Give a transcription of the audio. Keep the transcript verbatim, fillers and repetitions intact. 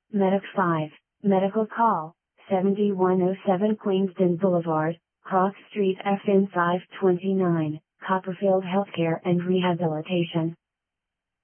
Medic five, Medical Call, seventy-one oh seven Queenston Boulevard, Cross Street F N five twenty-nine, Copperfield Healthcare and Rehabilitation.